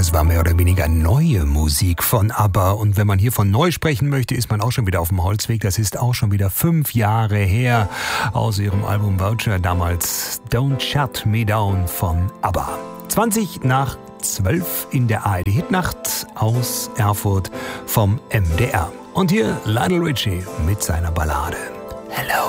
Das war mehr oder weniger neue Musik von ABBA. Und wenn man hier von neu sprechen möchte, ist man auch schon wieder auf dem Holzweg. Das ist auch schon wieder 5 Jahre her aus ihrem Album Voucher. Damals Don't Shut Me Down von ABBA. 11:20 in der ARD-Hitnacht aus Erfurt vom MDR. Und hier Lionel Richie mit seiner Ballade Hello.